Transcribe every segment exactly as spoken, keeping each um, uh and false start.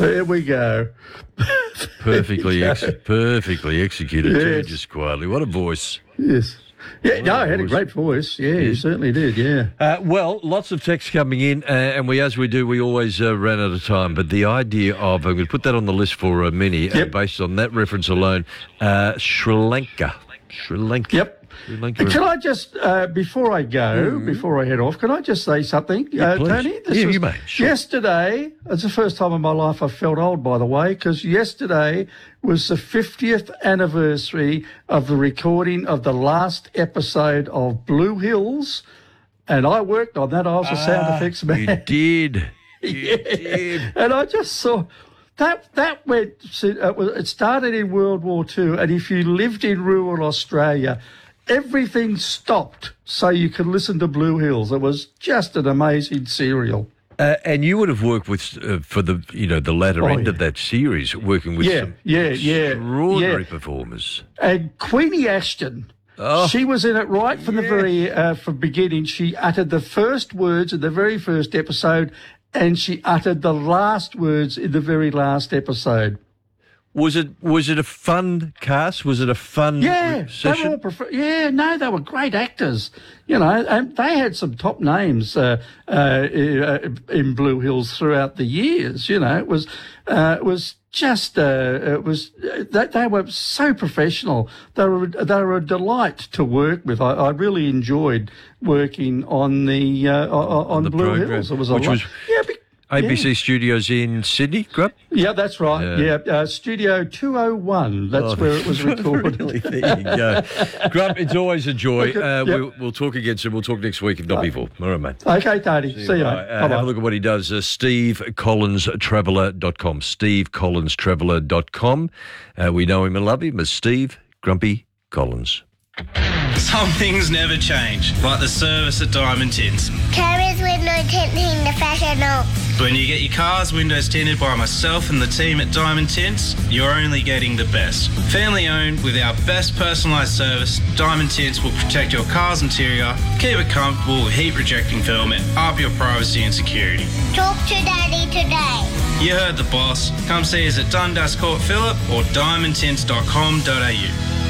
There we go. Perfectly, ex- perfectly executed, Yes. too, just quietly. What a voice. Yes. Yeah, What no, a he had a voice. great voice. Yeah, he certainly did, yeah. Uh, well, lots of text coming in, uh, and we, as we do, we always uh, ran out of time. But the idea of, I'm going to put that on the list for uh, Minnie, uh, Yep. based on that reference alone, uh, Sri Lanka. Sri Lanka. Yep. Sri Lanka. Can I just, uh, before I go, before I head off, can I just say something, uh, please. Tony? Yeah, you may, sure. Yesterday, it's the first time in my life I've felt old, by the way, because yesterday was the fiftieth anniversary of the recording of the last episode of Blue Hills, and I worked on that. I was a sound effects man. You did. You Yeah. did. And I just saw that that went. It was- it started in World War Two, and if you lived in rural Australia, everything stopped so you could listen to Blue Hills. It was just an amazing serial. Uh, and you would have worked with, uh, for the, you know, the latter Oh, end yeah. of that series, working with Yeah, some yeah, yeah, extraordinary yeah. performers. And Queenie Ashton, Oh. she was in it right from the very uh, from beginning. She uttered the first words in the very first episode, and she uttered the last words in the very last episode. Was it was it a fun cast? Was it a fun Yeah, they were session? all prefer- yeah, no, they were great actors, you know, and they had some top names uh, uh, in Blue Hills throughout the years. You know, it was uh, it was just uh, it was they, they were so professional. They were they were a delight to work with. I, I really enjoyed working on the uh, on, on the Blue program, Hills. It was a which lot. was yeah. Be- A B C yeah. Studios in Sydney, Grub? Yeah, that's right. Yeah. Yeah, uh, Studio two oh one. That's Oh, where it was recorded. Really? There you go. Grub, it's always a joy. Okay, Uh, yep. we'll, we'll talk again soon. We'll talk next week, if not before. All right, mate. Okay, Tony. See you. All mate. right, uh, Bye-bye. have a look at what he does. Uh, steve collins traveller dot com. steve collins traveller dot com. Uh, we know him and love him as Steve Grumpy Collins. Some things never change, like the service at Diamond Tints. Carers window tinting professional. When you get your car's windows tinted by myself and the team at Diamond Tints, you're only getting the best. Family owned with our best personalised service, Diamond Tints will protect your car's interior, keep it comfortable with heat rejecting film and up your privacy and security. Talk to Daddy today. You heard the boss. Come see us at Dundas Court Phillip or diamond tints dot com dot a u.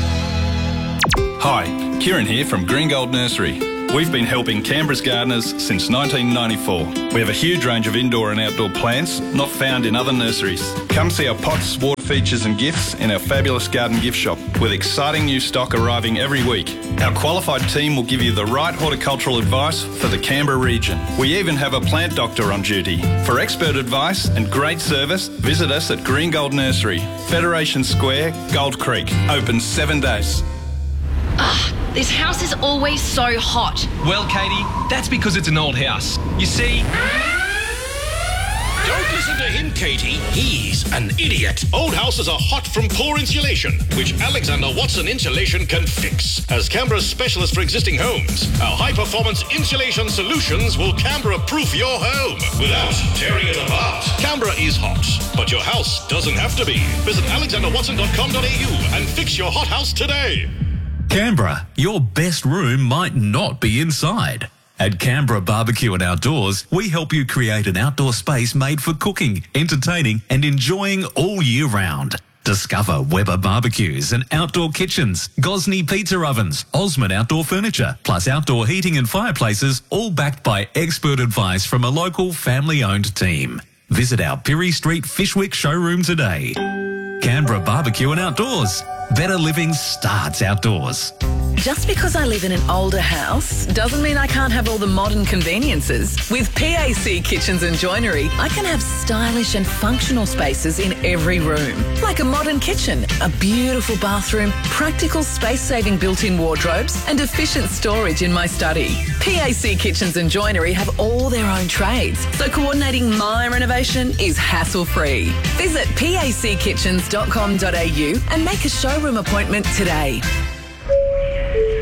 Hi, Kieran here from Green Gold Nursery. We've been helping Canberra's gardeners since nineteen ninety-four. We have a huge range of indoor and outdoor plants not found in other nurseries. Come see our pots, water features and gifts in our fabulous garden gift shop with exciting new stock arriving every week. Our qualified team will give you the right horticultural advice for the Canberra region. We even have a plant doctor on duty. For expert advice and great service, visit us at Green Gold Nursery, Federation Square, Gold Creek. Open seven days. This house is always so hot. Well, Katie, that's because it's an old house. You see... Don't listen to him, Katie. He's an idiot. Old houses are hot from poor insulation, which Alexander Watson Insulation can fix. As Canberra's specialist for existing homes, our high-performance insulation solutions will Canberra-proof your home without tearing it apart. Canberra is hot, but your house doesn't have to be. Visit alexander watson dot com dot a u and fix your hot house today. Canberra, your best room might not be inside. At Canberra Barbecue and Outdoors, we help you create an outdoor space made for cooking, entertaining and enjoying all year round. Discover Weber barbecues and outdoor kitchens, Gosney pizza ovens, Osmond outdoor furniture, plus outdoor heating and fireplaces, all backed by expert advice from a local family-owned team. Visit our Pirie Street Fishwick showroom today. Canberra Barbecue and Outdoors. Better living starts outdoors. Just because I live in an older house doesn't mean I can't have all the modern conveniences. With P A C Kitchens and Joinery, I can have stylish and functional spaces in every room. Like a modern kitchen, a beautiful bathroom, practical space-saving built-in wardrobes and efficient storage in my study. P A C Kitchens and Joinery have all their own trades, so coordinating my renovation is hassle-free. Visit p a c kitchens dot com dot a u and make a showroom appointment today.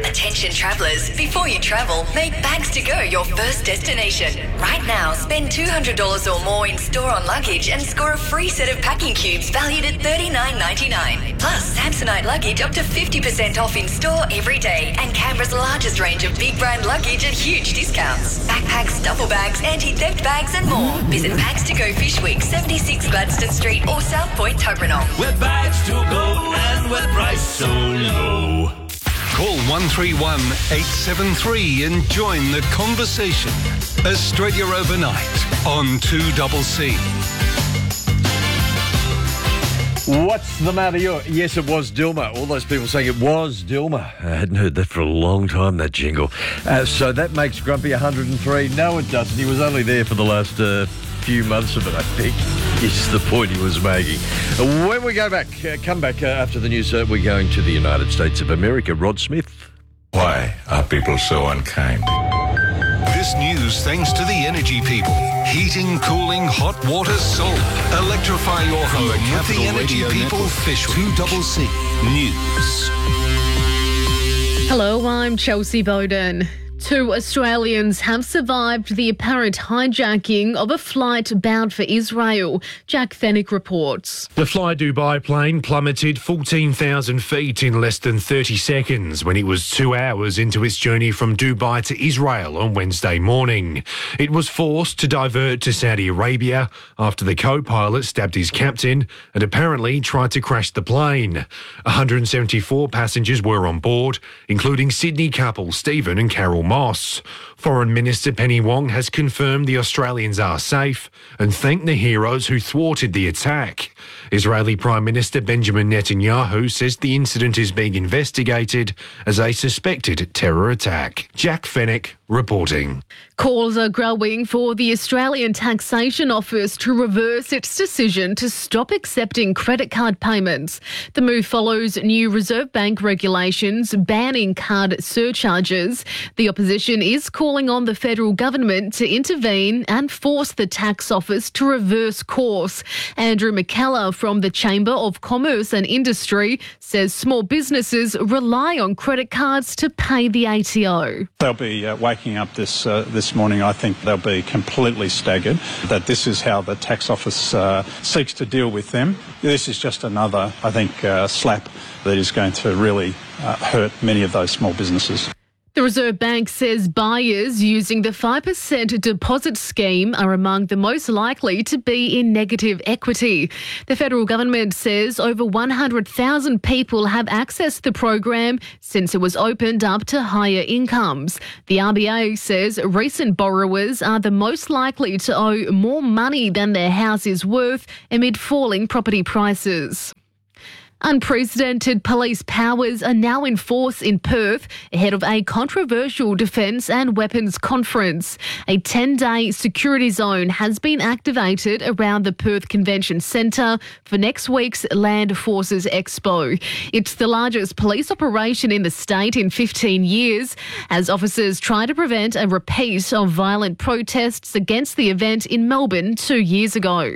Attention travellers, before you travel, make Bags to Go your first destination. Right now, spend two hundred dollars or more in store on luggage and score a free set of packing cubes valued at thirty-nine ninety-nine. Plus, Samsonite luggage up to fifty percent off in store every day, and Canberra's largest range of big brand luggage at huge discounts. Backpacks, duffel bags, anti-theft bags and more. Visit Bags to Go Fish Week, seventy-six Gladstone Street or South Point, Toblerone. Where bags to go and where price so low. Call one three one, eight seven three and join the conversation. Australia Overnight on two C C. What's the matter? You're, yes, it was Dilma. All those people saying it was Dilma. I hadn't heard that for a long time, that jingle. Uh, so that makes Grumpy one hundred three. No, it doesn't. He was only there for the last uh, few months of it, I think, is the point he was making. When we go back, uh, come back uh, after the news, uh, we're going to the United States of America. Rod Smith. Why are people so unkind? This news thanks to the energy people. Heating, cooling, hot water, solar. Electrify your home with the energy people. Fish two C C News. Hello, I'm Chelsea Bowden. Two Australians have survived the apparent hijacking of a flight bound for Israel. Jack Fennick reports. The Fly Dubai plane plummeted fourteen thousand feet in less than thirty seconds when it was two hours into its journey from Dubai to Israel on Wednesday morning. It was forced to divert to Saudi Arabia after the co-pilot stabbed his captain and apparently tried to crash the plane. one hundred seventy-four passengers were on board, including Sydney couple Stephen and Carol Moss. Foreign Minister Penny Wong has confirmed the Australians are safe and thanked the heroes who thwarted the attack. Israeli Prime Minister Benjamin Netanyahu says the incident is being investigated as a suspected terror attack. Jack Fennick reporting. Calls are growing for the Australian Taxation Office to reverse its decision to stop accepting credit card payments. The move follows new Reserve Bank regulations banning card surcharges. The opposition is calling on the federal government to intervene and force the tax office to reverse course. Andrew McKellar from the Chamber of Commerce and Industry says small businesses rely on credit cards to pay the A T O. They'll be uh, waking up this uh, this morning. I think they'll be completely staggered that this is how the tax office uh, seeks to deal with them. This is just another, I think, uh, slap that is going to really uh, hurt many of those small businesses. The Reserve Bank says buyers using the five percent deposit scheme are among the most likely to be in negative equity. The federal government says over one hundred thousand people have accessed the program since it was opened up to higher incomes. The R B A says recent borrowers are the most likely to owe more money than their house is worth amid falling property prices. Unprecedented police powers are now in force in Perth ahead of a controversial defence and weapons conference. A ten-day security zone has been activated around the Perth Convention Centre for next week's Land Forces Expo. It's the largest police operation in the state in fifteen years as officers try to prevent a repeat of violent protests against the event in Melbourne two years ago.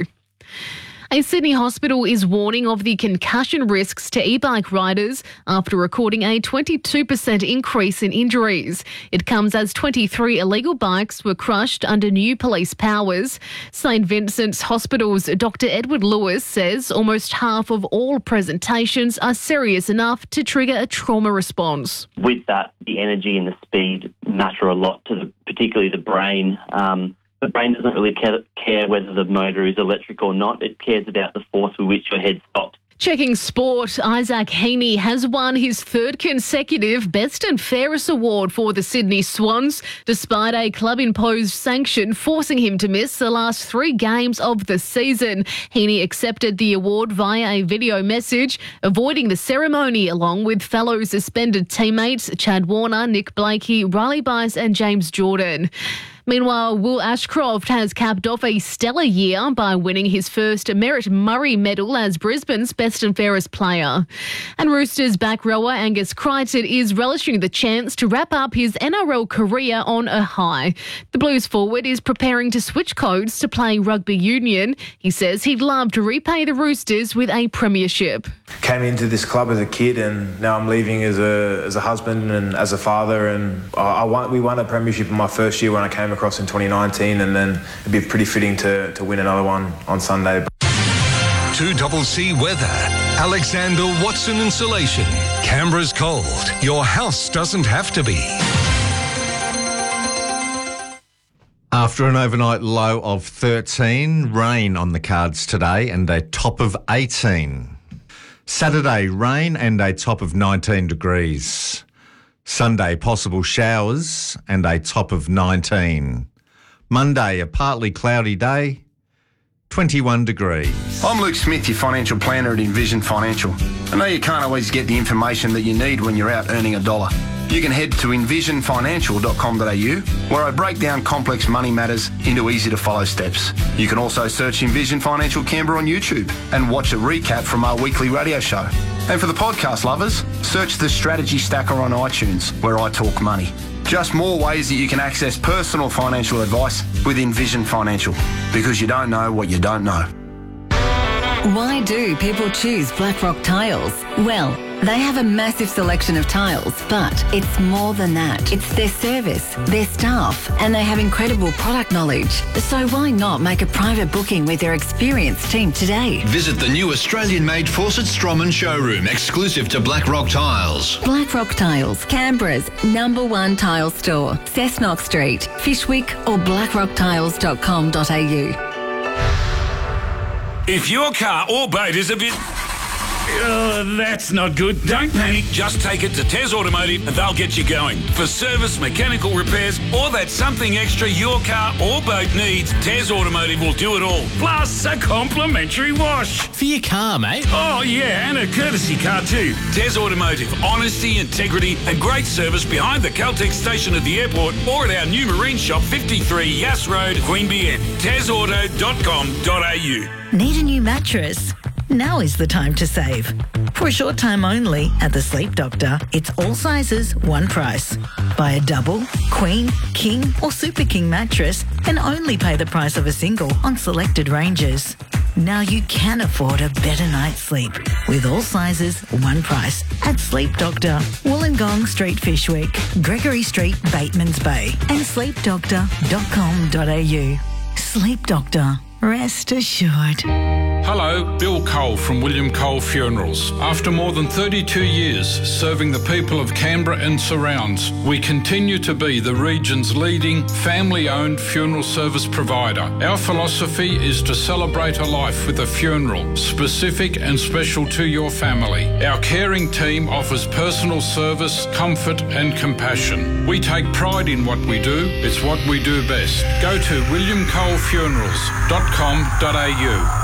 A Sydney hospital is warning of the concussion risks to e-bike riders after recording a twenty-two percent increase in injuries. It comes as twenty-three illegal bikes were crushed under new police powers. St Vincent's Hospital's Doctor Edward Lewis says almost half of all presentations are serious enough to trigger a trauma response. With that, the energy and the speed matter a lot to the, particularly the brain. Um, The brain doesn't really care, care whether the motor is electric or not. It cares about the force with which your head stops. Checking sport, Isaac Heaney has won his third consecutive Best and Fairest award for the Sydney Swans, despite a club-imposed sanction forcing him to miss the last three games of the season. Heaney accepted the award via a video message, avoiding the ceremony along with fellow suspended teammates Chad Warner, Nick Blakey, Riley Bice and James Jordan. Meanwhile, Will Ashcroft has capped off a stellar year by winning his first Merritt Murray medal as Brisbane's best and fairest player. And Roosters back rower Angus Crichton is relishing the chance to wrap up his N R L career on a high. The Blues forward is preparing to switch codes to play rugby union. He says he'd love to repay the Roosters with a premiership. Came into this club as a kid and now I'm leaving as a as a husband and as a father, and I, I won, we won a premiership in my first year when I came across in twenty nineteen, and then it'd be pretty fitting to, to win another one on Sunday. two C C weather. Alexander Watson Insulation. Canberra's cold. Your house doesn't have to be. After an overnight low of thirteen, rain on the cards today and a top of eighteen. Saturday, rain and a top of nineteen degrees. Sunday, possible showers and a top of nineteen. Monday, a partly cloudy day, twenty-one degrees. I'm Luke Smith, your financial planner at Envision Financial. I know you can't always get the information that you need when you're out earning a dollar. You can head to envision financial dot com dot a u, where I break down complex money matters into easy-to-follow steps. You can also search Envision Financial Canberra on YouTube and watch a recap from our weekly radio show. And for the podcast lovers, search the Strategy Stacker on iTunes, where I talk money. Just more ways that you can access personal financial advice with Envision Financial, because you don't know what you don't know. Why do people choose Blackrock Tiles? Well, they have a massive selection of tiles, but it's more than that. It's their service, their staff, and they have incredible product knowledge. So why not make a private booking with their experienced team today? Visit the new Australian-made Fawcett Stroman showroom, exclusive to Blackrock Tiles. Blackrock Tiles, Canberra's number one tile store. Cessnock Street, Fishwick or blackrock tiles dot com dot a u. If your car or boat is a bit... Oh, that's not good. Don't panic. Just take it to Tez Automotive and they'll get you going. For service, mechanical repairs, or that something extra your car or boat needs, Tez Automotive will do it all. Plus a complimentary wash. For your car, mate. Oh, yeah, and a courtesy car too. Tez Automotive. Honesty, integrity, and great service behind the Caltex station at the airport or at our new marine shop, fifty-three Yass Road, Queanbeyan. tez auto dot com dot a u. Need a new mattress? Now is the time to save. For a short time only at the Sleep Doctor, it's all sizes, one price. Buy a double, queen, king or super king mattress and only pay the price of a single on selected ranges. Now you can afford a better night's sleep with all sizes, one price at Sleep Doctor, Wollongong Street, Fishwick, Gregory Street, Batemans Bay and sleep doctor dot com dot a u. Sleep Doctor. Rest assured. Hello, Bill Cole from William Cole Funerals. After more than thirty-two years serving the people of Canberra and surrounds, we continue to be the region's leading family-owned funeral service provider. Our philosophy is to celebrate a life with a funeral, specific and special to your family. Our caring team offers personal service, comfort and compassion. We take pride in what we do. It's what we do best. Go to william cole funerals dot com dot a u.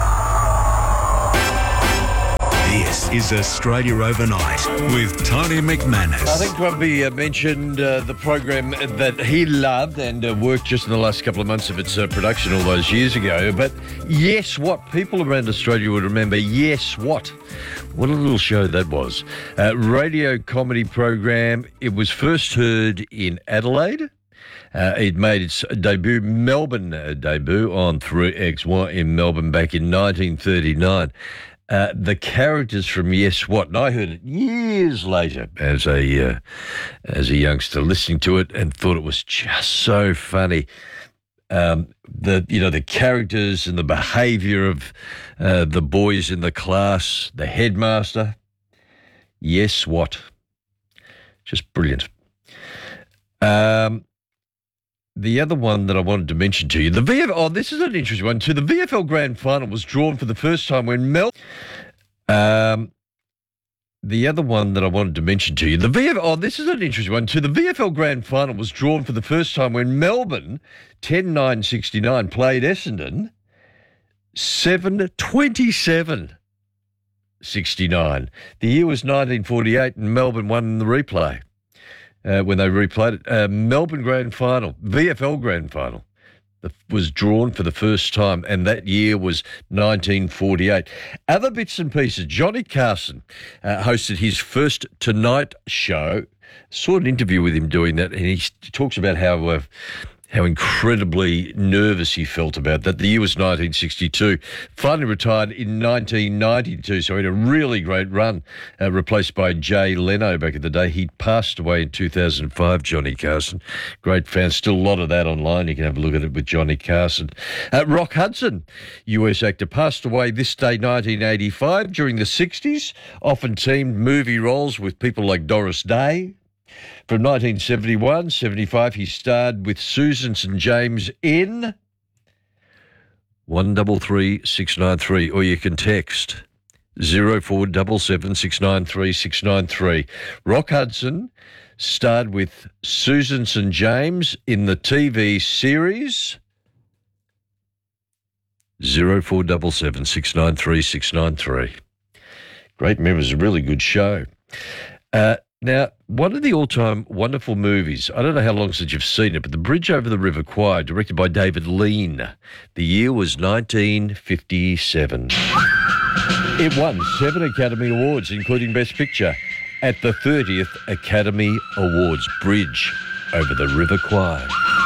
This is Australia Overnight with Tony McManus. I think Grumpy uh, mentioned uh, the program that he loved and uh, worked just in the last couple of months of its uh, production all those years ago. But yes, what people around Australia would remember, yes, what? What a little show that was. Uh, radio comedy program. It was first heard in Adelaide. Uh, it made its debut, Melbourne uh, debut on three X Y in Melbourne back in nineteen thirty-nine. Uh, the characters from Yes What, and I heard it years later as a uh, as a youngster, listening to it and thought it was just so funny. Um, the you know the characters and the behaviour of uh, the boys in the class, the headmaster. Yes What, just brilliant. Um. The other one that I wanted to mention to you, the V F L, oh, this is an interesting one too. The V F L Grand Final was drawn for the first time when Mel... Um, the other one that I wanted to mention to you, the V F L, oh, this is an interesting one too. The V F L Grand Final was drawn for the first time when Melbourne, ten nine sixty-nine, played Essendon, seven twenty-seven sixty-nine. The year was nineteen forty-eight and Melbourne won in the replay. uh, when they replayed it. Uh, Melbourne Grand Final, V F L Grand Final, was drawn for the first time, and that year was nineteen forty-eight. Other bits and pieces. Johnny Carson uh, hosted his first Tonight show. Saw an interview with him doing that, and he talks about how uh, how incredibly nervous he felt about that. The year was nineteen sixty-two. Finally retired in nineteen ninety-two, so he had a really great run, uh, replaced by Jay Leno back in the day. He passed away in two thousand five, Johnny Carson. Great fan. Still a lot of that online. You can have a look at it with Johnny Carson. Uh, Rock Hudson, U S actor, passed away this day, nineteen eighty-five. During the sixties, often teamed movie roles with people like Doris Day. From nineteen seventy-one seventy-five, he starred with Susan Saint James in one three three six nine three, or you can text zero four seven seven six nine three six nine three. Rock Hudson starred with Susan Saint James in the T V series zero four seven seven six nine three six nine three. Great memories, a really good show. Uh, Now, one of the all-time wonderful movies, I don't know how long since you've seen it, but The Bridge Over the River Kwai, directed by David Lean. The year was nineteen fifty-seven. It won seven Academy Awards, including Best Picture, at the thirtieth Academy Awards. Bridge Over the River Kwai.